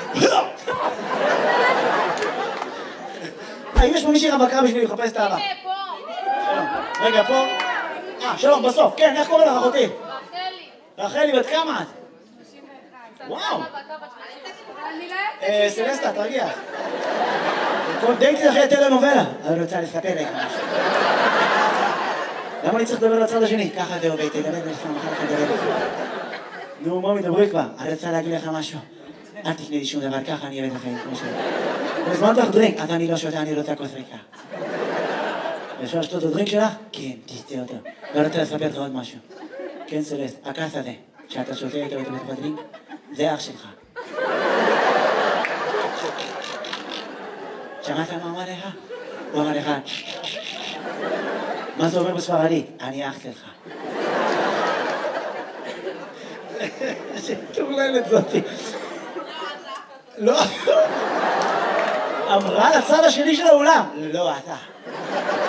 האם יש פה מישהי רווקה בשביל לחפש את האהבה? הנה, פה. רגע, פה. שלום, בסוף. כן, איך קוראים לך אחותי? רחלי. רחלי, בת כמה את? 31. וואו. אני לא יוצאת. סלסטה, תרגיע. כל דייטי אחרי טלנובלה. אני רוצה לספר לך משהו. למה אני צריך לדבר לצד השני? ככה זה עובד, תדבר לך, מחר לך לדבר לך. נו, מה מדברי כבר? אני רוצה להגיד לך משהו. אל תפני לי שום דבר, ככה אני אבד לחיים, כמו ש... הזמנת לך דרינק, אז אני לא שותה, אני רוצה כוס ריקה. אפשר לשתות את הדרינק שלך? כן, תשתה אותו. ואני רוצה לספר לך עוד משהו. כן, סלסט, הכעס הזה, שאתה שותה איתו בתוך הדרינק, זה אח שלך. שמעת מה אמר לך? הוא אמר לך, מה זה אומר בספרדית? אני אח שלך. שטורללת זאתי. לא. אמרה לצד השני של האולם. לא, אתה.